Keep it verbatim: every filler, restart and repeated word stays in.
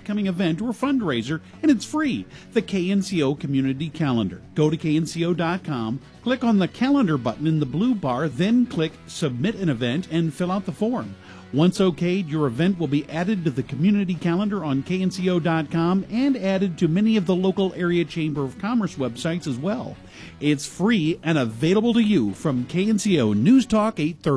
upcoming event or fundraiser, and it's free. The K N C O Community Calendar. Go to K N C O dot com, click on the calendar button in the blue bar, then click Submit an Event and fill out the form. Once okayed, your event will be added to the community calendar on K N C O dot com and added to many of the local area Chamber of Commerce websites as well. It's free and available to you from K N C O News Talk eight thirty.